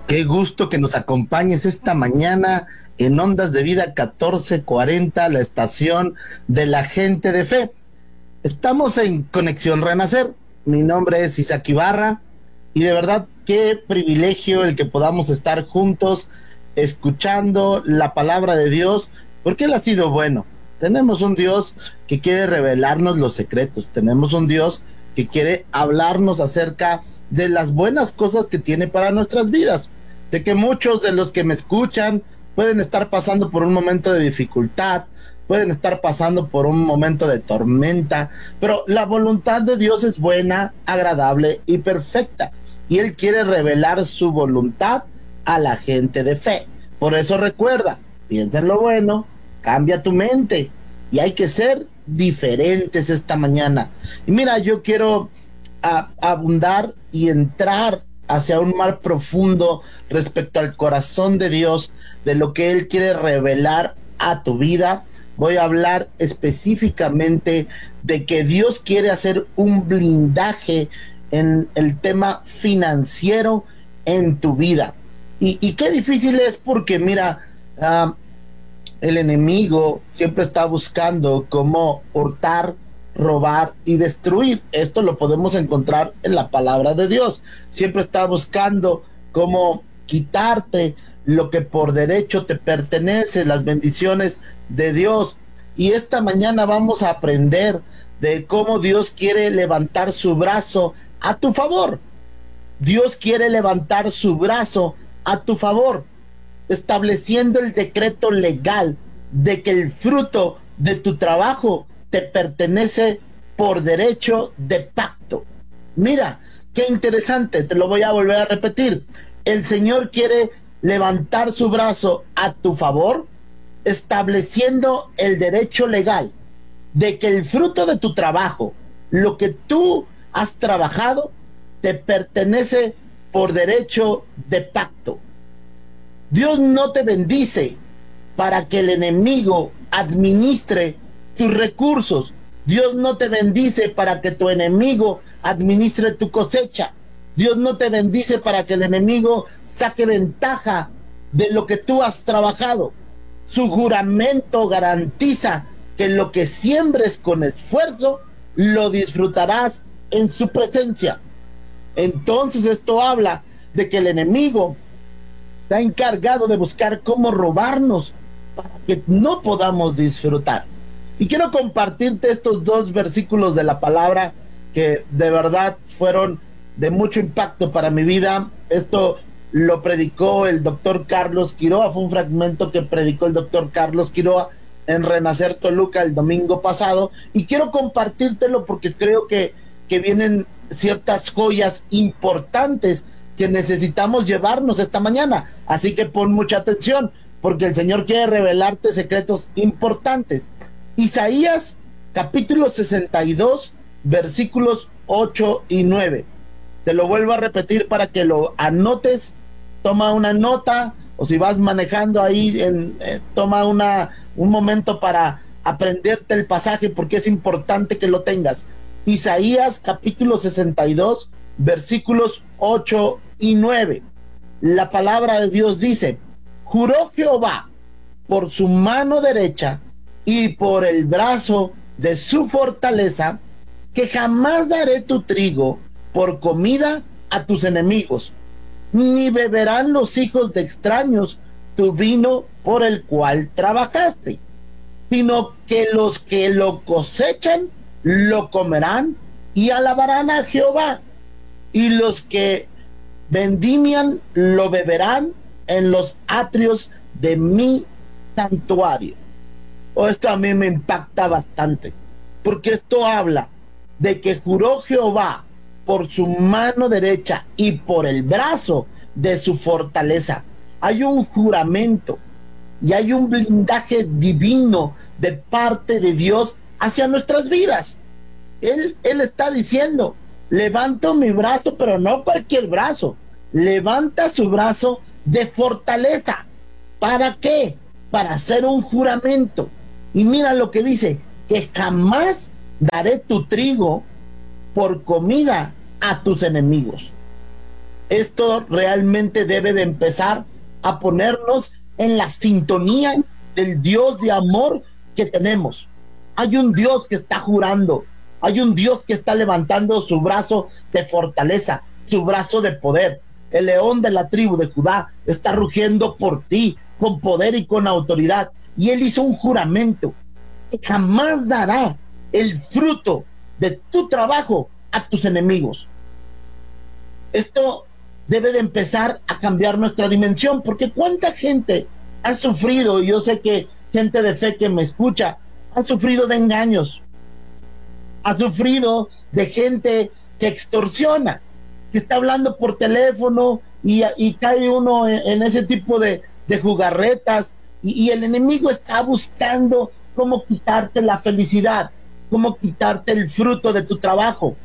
Qué gusto que nos acompañes esta mañana en Ondas de Vida 1440, la estación de la gente de fe. Estamos en Conexión Renacer. Mi nombre es Isaac Ibarra y de verdad qué privilegio el que podamos estar juntos escuchando la palabra de Dios, porque Él ha sido bueno. Tenemos un Dios que quiere revelarnos los secretos. Tenemos un Dios que quiere hablarnos acerca de las buenas cosas que tiene para nuestras vidas. Sé que muchos de los que me escuchan pueden estar pasando por un momento de dificultad, pueden estar pasando por un momento de tormenta, pero la voluntad de Dios es buena, agradable y perfecta, y Él quiere revelar su voluntad a la gente de fe. Por eso recuerda, piensa en lo bueno, cambia tu mente, y hay que ser diferentes esta mañana. Y mira, yo quiero abundar y entrar hacia un mar profundo respecto al corazón de Dios, de lo que Él quiere revelar a tu vida. Voy a hablar específicamente de que Dios quiere hacer un blindaje en el tema financiero en tu vida. Y qué difícil es porque mira, el enemigo siempre está buscando cómo hurtar, robar y destruir. Esto lo podemos encontrar en la palabra de Dios. Siempre está buscando cómo quitarte lo que por derecho te pertenece, las bendiciones de Dios. Y esta mañana vamos a aprender de cómo Dios quiere levantar su brazo a tu favor. Dios quiere levantar su brazo a tu favor, estableciendo el decreto legal de que el fruto de tu trabajo te pertenece por derecho de pacto. Mira, qué interesante, te lo voy a volver a repetir. El Señor quiere levantar su brazo a tu favor, estableciendo el derecho legal de que el fruto de tu trabajo, lo que tú has trabajado, te pertenece por derecho de pacto. Dios no te bendice para que el enemigo administre tus recursos. Dios no te bendice para que tu enemigo administre tu cosecha. Dios no te bendice para que el enemigo saque ventaja de lo que tú has trabajado. Su juramento garantiza que lo que siembres con esfuerzo lo disfrutarás en su presencia. Entonces esto habla de que el enemigo está encargado de buscar cómo robarnos para que no podamos disfrutar. Y quiero compartirte estos dos versículos de la palabra que de verdad fueron de mucho impacto para mi vida. Esto lo predicó el doctor Carlos Quiroa, fue un fragmento que predicó el doctor Carlos Quiroa en Renacer Toluca el domingo pasado, y quiero compartírtelo porque creo que vienen ciertas joyas importantes que necesitamos llevarnos esta mañana. Así que pon mucha atención, porque el Señor quiere revelarte secretos importantes. Isaías capítulo 62 versículos 8 y 9. Te lo vuelvo a repetir para que lo anotes. Toma una nota, o si vas manejando ahí, toma un momento para aprenderte el pasaje, porque es importante que lo tengas. Isaías capítulo 62 versículos 8 y 9. La palabra de Dios dice: juró Jehová por su mano derecha y por el brazo de su fortaleza, que jamás daré tu trigo por comida a tus enemigos, ni beberán los hijos de extraños tu vino por el cual trabajaste, sino que los que lo cosechan lo comerán y alabarán a Jehová, y los que vendimian lo beberán en los atrios de mi santuario. Esto a mí me impacta bastante, porque esto habla de que juró Jehová por su mano derecha y por el brazo de su fortaleza. Hay un juramento y hay un blindaje divino de parte de Dios hacia nuestras vidas. Él está diciendo: levanto mi brazo, pero no cualquier brazo. Levanta su brazo de fortaleza. ¿Para qué? Para hacer un juramento. Y mira lo que dice: que jamás daré tu trigo por comida a tus enemigos. Esto realmente debe de empezar a ponernos en la sintonía del Dios de amor que tenemos. Hay un Dios que está jurando, hay un Dios que está levantando su brazo de fortaleza, su brazo de poder. El león de la tribu de Judá está rugiendo por ti con poder y con autoridad. Y él hizo un juramento que jamás dará el fruto de tu trabajo a tus enemigos. Esto debe de empezar a cambiar nuestra dimensión, porque cuánta gente ha sufrido, y yo sé que gente de fe que me escucha, ha sufrido de engaños, ha sufrido de gente que extorsiona, que está hablando por teléfono y cae uno en ese tipo de jugarretas, y el enemigo está buscando cómo quitarte la felicidad, cómo quitarte el fruto de tu trabajo.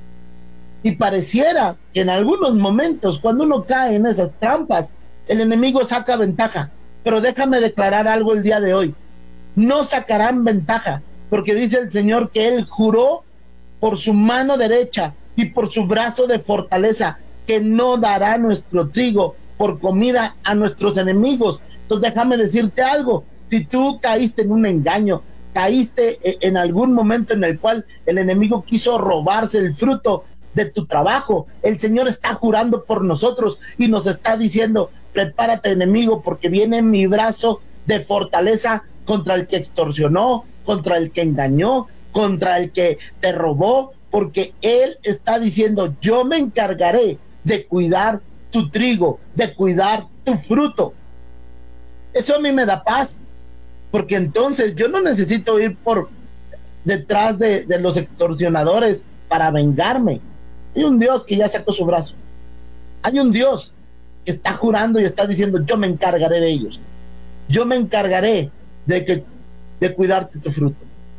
Y pareciera que en algunos momentos, cuando uno cae en esas trampas, el enemigo saca ventaja. Pero déjame declarar algo el día de hoy. No sacarán ventaja, porque dice el Señor que Él juró por su mano derecha y por su brazo de fortaleza que no dará nuestro trigo por comida a nuestros enemigos. Entonces déjame decirte algo. Si tú caíste en un engaño, caíste en algún momento en el cual el enemigo quiso robarse el fruto de tu trabajo, el Señor está jurando por nosotros y nos está diciendo: prepárate, enemigo, porque viene mi brazo de fortaleza contra el que extorsionó, contra el que engañó, contra el que te robó, porque Él está diciendo: yo me encargaré de cuidar tu trigo, de cuidar tu fruto. Eso a mí me da paz, porque entonces yo no necesito ir por detrás de los extorsionadores para vengarme. Hay un Dios que ya sacó su brazo. Hay un Dios que está jurando y está diciendo: yo me encargaré de ellos. Yo me encargaré de cuidarte tu fruto.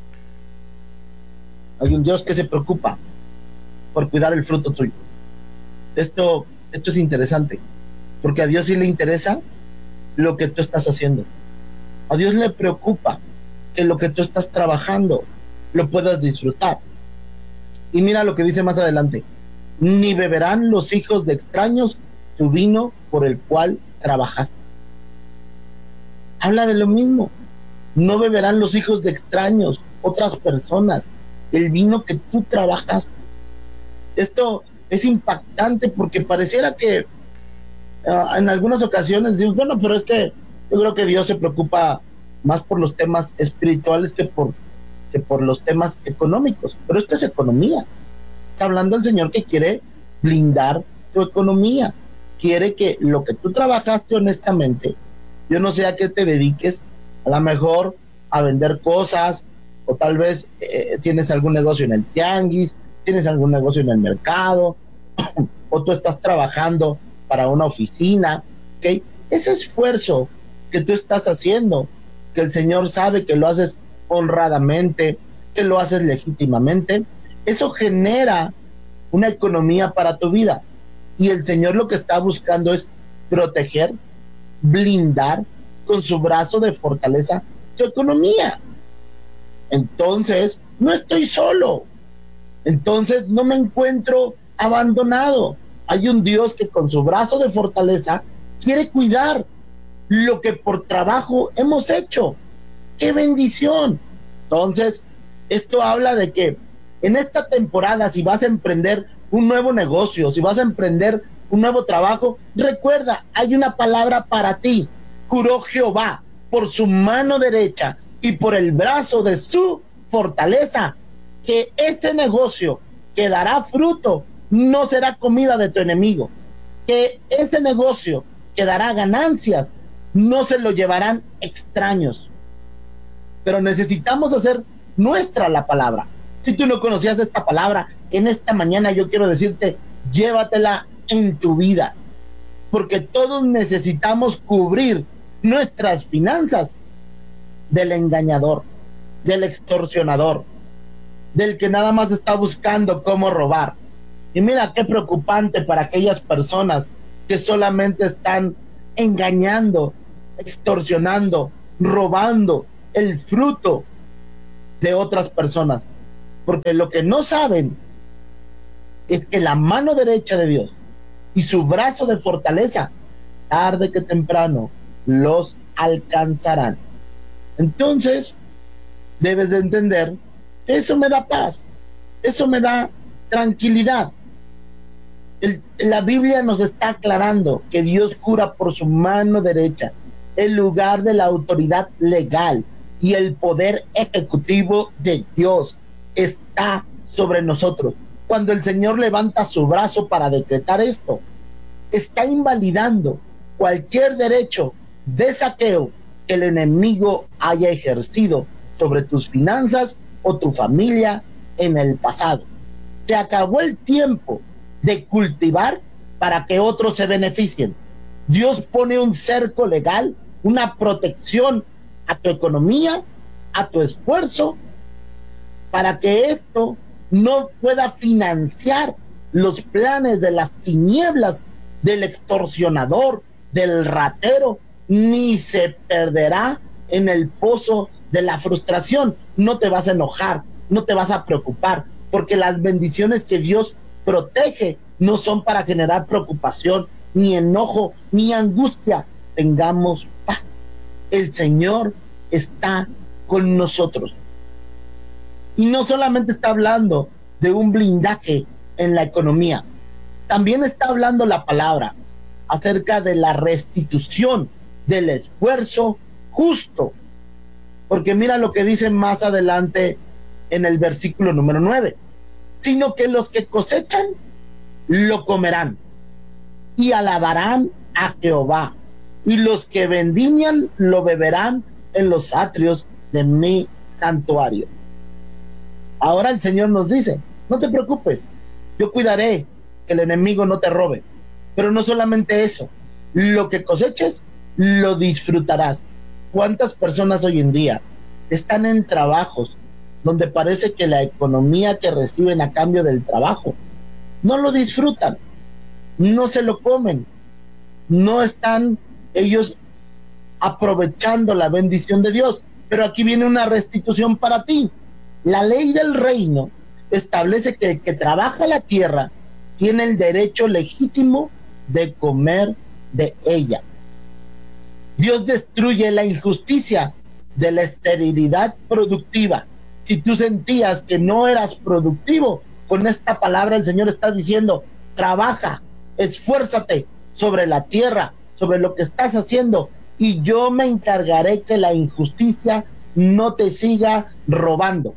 Hay un Dios que se preocupa por cuidar el fruto tuyo. Esto es interesante, porque a Dios sí le interesa lo que tú estás haciendo. A Dios le preocupa que lo que tú estás trabajando lo puedas disfrutar. Y mira lo que dice más adelante: ni beberán los hijos de extraños tu vino por el cual trabajaste. Habla de lo mismo. No beberán los hijos de extraños, otras personas, el vino que tú trabajaste. Esto es impactante, porque pareciera que en algunas ocasiones digo, bueno, pero es que yo creo que Dios se preocupa más por los temas espirituales que por los temas económicos. Pero esto es economía. Está hablando el Señor que quiere blindar tu economía. Quiere que lo que tú trabajaste honestamente, yo no sé a qué te dediques, a lo mejor a vender cosas, o tal vez tienes algún negocio en el tianguis, tienes algún negocio en el mercado, o tú estás trabajando para una oficina, ¿ok? Ese esfuerzo que tú estás haciendo, que el Señor sabe que lo haces honradamente, que lo haces legítimamente, eso genera una economía para tu vida. Y el Señor lo que está buscando es proteger, blindar con su brazo de fortaleza tu economía. Entonces, no estoy solo. Entonces, no me encuentro abandonado. Hay un Dios que con su brazo de fortaleza quiere cuidar lo que por trabajo hemos hecho. ¡Qué bendición! Entonces, esto habla de que en esta temporada, si vas a emprender un nuevo negocio, si vas a emprender un nuevo trabajo, recuerda, hay una palabra para ti. Juró Jehová por su mano derecha y por el brazo de su fortaleza que este negocio que dará fruto no será comida de tu enemigo, que este negocio que dará ganancias no se lo llevarán extraños. Pero necesitamos hacer nuestra la palabra. Si tú no conocías esta palabra, en esta mañana yo quiero decirte: llévatela en tu vida, porque todos necesitamos cubrir nuestras finanzas del engañador, del extorsionador, del que nada más está buscando cómo robar. Y mira qué preocupante para aquellas personas que solamente están engañando, extorsionando, robando el fruto de otras personas. Porque lo que no saben es que la mano derecha de Dios y su brazo de fortaleza, tarde que temprano, los alcanzarán. Entonces, debes de entender que eso me da paz, eso me da tranquilidad. La Biblia nos está aclarando que Dios cura por su mano derecha, el lugar de la autoridad legal y el poder ejecutivo de Dios está sobre nosotros. Cuando el Señor levanta su brazo para decretar esto, está invalidando cualquier derecho de saqueo que el enemigo haya ejercido sobre tus finanzas o tu familia en el pasado. Se acabó el tiempo de cultivar para que otros se beneficien. Dios pone un cerco legal, una protección a tu economía, a tu esfuerzo, para que esto no pueda financiar los planes de las tinieblas, del extorsionador, del ratero, ni se perderá en el pozo de la frustración. No te vas a enojar, no te vas a preocupar, porque las bendiciones que Dios protege no son para generar preocupación, ni enojo, ni angustia. Tengamos paz. El Señor está con nosotros. Y no solamente está hablando de un blindaje en la economía, también está hablando la palabra acerca de la restitución del esfuerzo justo. Porque mira lo que dice más adelante en el versículo número 9. Sino que los que cosechan lo comerán y alabarán a Jehová, y los que vendimian lo beberán en los atrios de mi santuario. Ahora el Señor nos dice, no te preocupes, yo cuidaré que el enemigo no te robe. Pero no solamente eso, lo que coseches lo disfrutarás. ¿Cuántas personas hoy en día están en trabajos donde parece que la economía que reciben a cambio del trabajo no lo disfrutan, no se lo comen, no están ellos aprovechando la bendición de Dios? Pero aquí viene una restitución para ti. La ley del reino establece que el que trabaja la tierra tiene el derecho legítimo de comer de ella. Dios destruye la injusticia de la esterilidad productiva. Si tú sentías que no eras productivo, con esta palabra el Señor está diciendo, trabaja, esfuérzate sobre la tierra, sobre lo que estás haciendo, y yo me encargaré que la injusticia no te siga robando.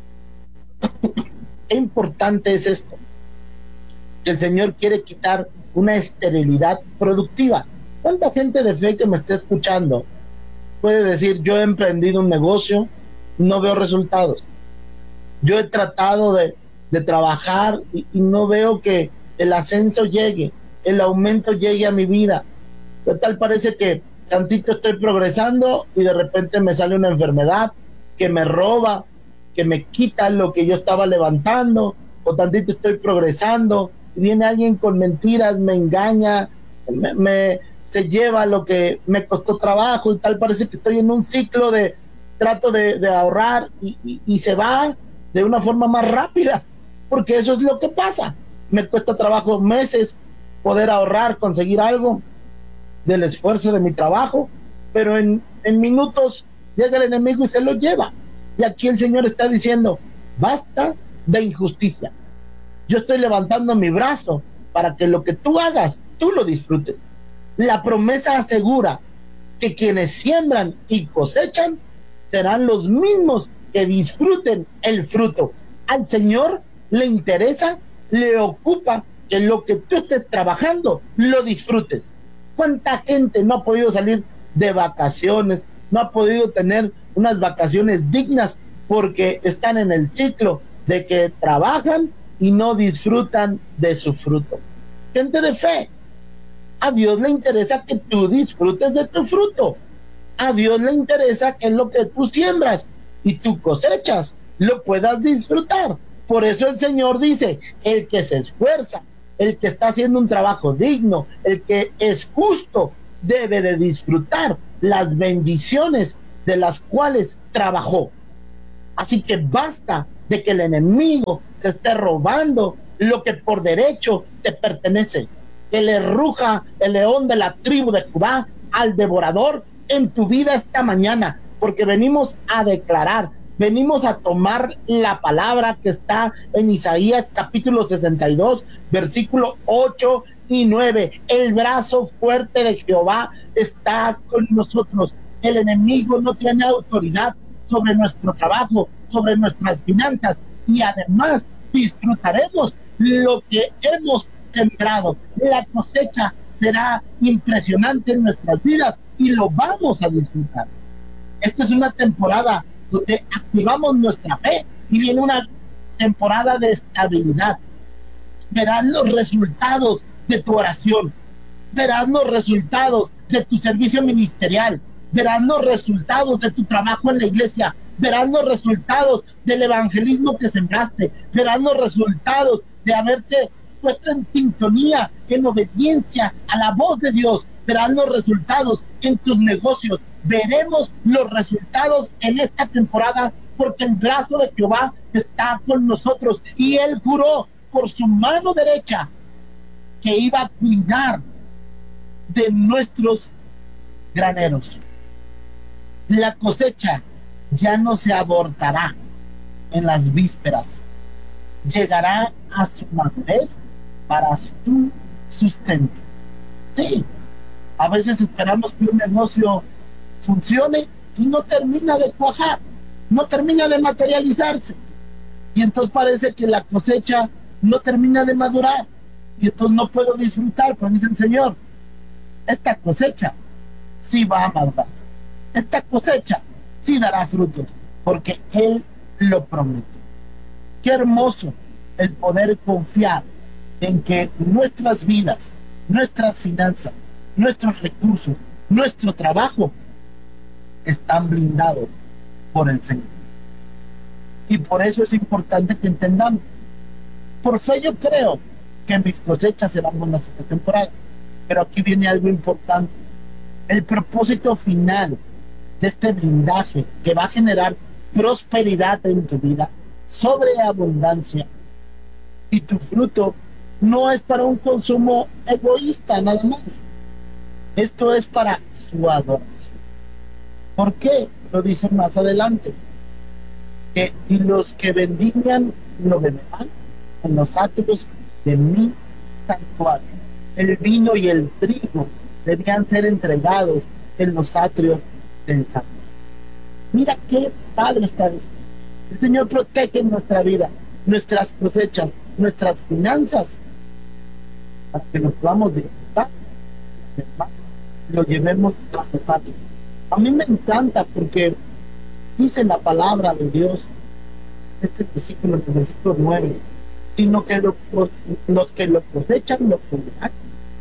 Qué importante es esto, que el Señor quiere quitar una esterilidad productiva. ¿Cuánta gente de fe que me está escuchando puede decir, yo he emprendido un negocio, no veo resultados? Yo he tratado de trabajar y no veo que el ascenso llegue, el aumento llegue a mi vida. Tal parece que tantito estoy progresando y de repente me sale una enfermedad que me roba, que me quita lo que yo estaba levantando, o tantito estoy progresando y viene alguien con mentiras, me engaña, se lleva lo que me costó trabajo, y tal parece que estoy en un ciclo de trato de ahorrar y se va de una forma más rápida, porque eso es lo que pasa. Me cuesta trabajo meses poder ahorrar, conseguir algo del esfuerzo de mi trabajo, pero en minutos llega el enemigo y se lo lleva. Y aquí el Señor está diciendo, basta de injusticia. Yo estoy levantando mi brazo para que lo que tú hagas, tú lo disfrutes. La promesa asegura que quienes siembran y cosechan serán los mismos que disfruten el fruto. Al Señor le interesa, le ocupa que lo que tú estés trabajando lo disfrutes. ¿Cuánta gente no ha podido salir de vacaciones, no ha podido tener unas vacaciones dignas porque están en el ciclo de que trabajan y no disfrutan de su fruto? Gente de fe, a Dios le interesa que tú disfrutes de tu fruto. A Dios le interesa que lo que tú siembras y tú cosechas lo puedas disfrutar. Por eso el Señor dice, el que se esfuerza, el que está haciendo un trabajo digno, el que es justo, debe de disfrutar las bendiciones de las cuales trabajó. Así que basta de que el enemigo te esté robando lo que por derecho te pertenece. que le ruja el león de la tribu de Judá al devorador en tu vida esta mañana, porque venimos a declarar, venimos a tomar la palabra que está en Isaías capítulo 62, versículo 8 y 9. El brazo fuerte de Jehová está con nosotros. El enemigo no tiene autoridad sobre nuestro trabajo, sobre nuestras finanzas, y además disfrutaremos lo que hemos sembrado. La cosecha será impresionante en nuestras vidas y lo vamos a disfrutar. Esta es una temporada donde activamos nuestra fe y viene una temporada de estabilidad. Verás los resultados de tu oración, verás los resultados de tu servicio ministerial, verás los resultados de tu trabajo en la iglesia, verás los resultados del evangelismo que sembraste, verás los resultados de haberte puesto en sintonía, en obediencia a la voz de Dios, verás los resultados en tus negocios, veremos los resultados en esta temporada, porque el brazo de Jehová está con nosotros y él juró por su mano derecha que iba a cuidar de nuestros graneros. La cosecha ya no se abortará en las vísperas, llegará a su madurez para tu sustento. Sí, a veces esperamos que un negocio funcione y no termina de cuajar, no termina de materializarse, y entonces parece que la cosecha no termina de madurar, y entonces no puedo disfrutar. Pero dice el Señor, esta cosecha sí va a madurar, esta cosecha sí dará frutos, porque Él lo promete. Qué hermoso el poder confiar en que nuestras vidas, nuestras finanzas, nuestros recursos, nuestro trabajo están blindados por el Señor. Y por eso es importante que entendamos. Por fe yo creo que mis cosechas serán buenas esta temporada, pero aquí viene algo importante. El propósito final de este blindaje que va a generar prosperidad en tu vida, sobreabundancia, y tu fruto no es para un consumo egoísta nada más. Esto es para su adoración. ¿Por qué? Lo dice más adelante. Que y los que bendigan lo beberán en los atrios de mi santuario. El vino y el trigo debían ser entregados en los atrios del santuario. Mira qué padre está esto. El Señor protege nuestra vida, nuestras cosechas, nuestras finanzas, para que nos podamos disfrutar, lo llevemos a su patria. A mí me encanta porque dice la palabra de Dios, este versículo, el versículo 9, sino que los que lo cosechan, lo comerán.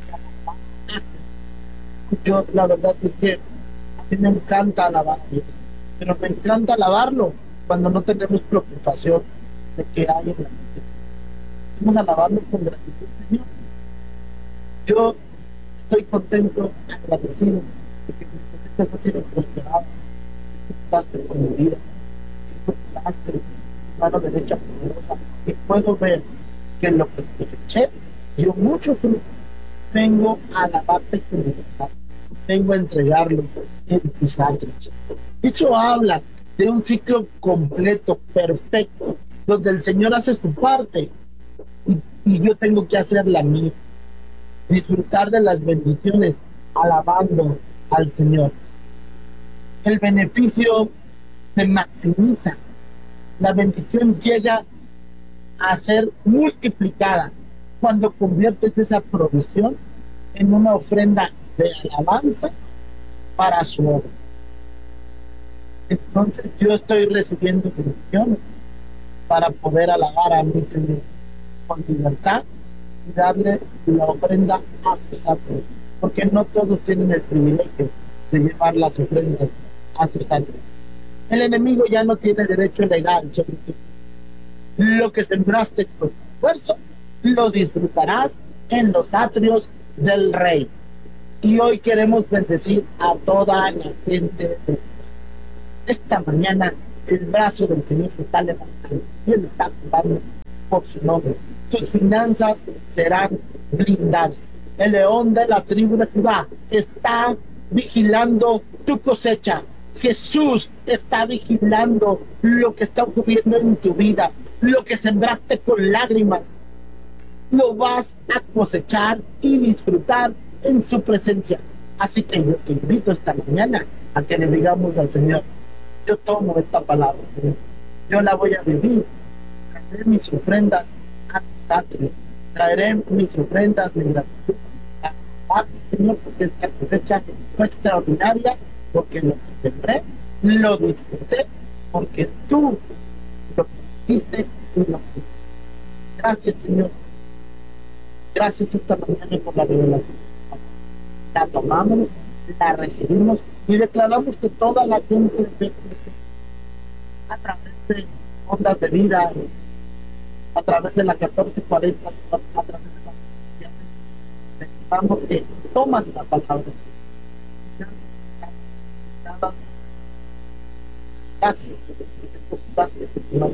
Yo, la verdad es que a mí me encanta alabar a Dios, pero me encanta alabarlo cuando no tenemos preocupación de que hay en la mente. Vamos a alabarlo con gratitud, Señor. Yo estoy contento, agradecido de que mis cosechas han sido prosperadas, que tú pasaste por mi vida, que tú pasaste tu mano derecha poderosa, y puedo ver que lo que coseché dio mucho fruto. Vengo a alabarte con libertad, vengo a entregarlo en tus atrios. Eso habla de un ciclo completo, perfecto, donde el Señor hace su parte y yo tengo que hacer la mía. Disfrutar de las bendiciones alabando al Señor. El beneficio se maximiza, la bendición llega a ser multiplicada cuando conviertes esa provisión en una ofrenda de alabanza para su obra. Entonces yo estoy recibiendo bendiciones para poder alabar a mi Señor con libertad y darle la ofrenda a sus atrios, porque no todos tienen el privilegio de llevar las ofrendas a sus atrios. El enemigo ya no tiene derecho legal sobre ti. Lo que sembraste con esfuerzo lo disfrutarás en los atrios del Rey. Y hoy queremos bendecir a toda la gente. Esta mañana el brazo del Señor se está levantando y Él está jugando por su nombre. Tus finanzas serán blindadas. el león de la tribu de Judá, está vigilando tu cosecha. Jesús está vigilando lo que está ocurriendo en tu vida. Lo que sembraste con lágrimas, lo vas a cosechar y disfrutar en su presencia. Así que yo te invito esta mañana a que le digamos al Señor: yo tomo esta palabra, Señor, yo la voy a vivir. Traeré mis ofrendas a tus atrios, traeré mis ofrendas, mi gratitud a ti, Señor, porque esta cosecha fue extraordinaria, porque lo que sembré lo disfruté, porque tú lo hiciste y lo hiciste. Gracias, Señor. Gracias esta mañana por la revelación. La tomamos, la recibimos y declaramos que toda la gente de fe, a través de Ondas de Vida, a través de la 1440, a través de la declaramos que toman la palabra. Gracias. Gracias.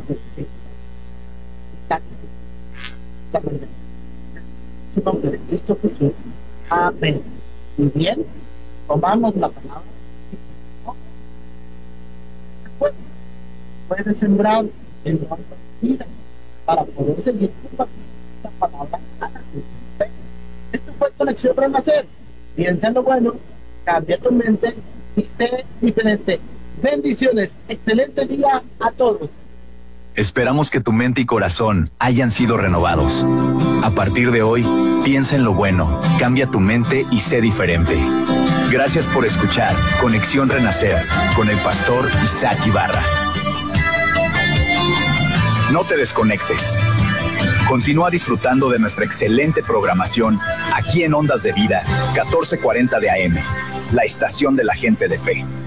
Esta mañana. En su nombre de Cristo Jesús. Amén. Y bien, tomamos la palabra. Después puedes sembrar en nuestra vida para poder seguir compartiendo la palabra a la gente. Esto fue Conexión Renacer. Piensa en lo bueno, cambia tu mente y sé diferente. Bendiciones. Excelente día a todos. Esperamos que tu mente y corazón hayan sido renovados. A partir de hoy, piensa en lo bueno, cambia tu mente y sé diferente. Gracias por escuchar Conexión Renacer con el pastor Isaac Ibarra. No te desconectes. Continúa disfrutando de nuestra excelente programación aquí en Ondas de Vida 1440 de AM, la estación de la gente de fe.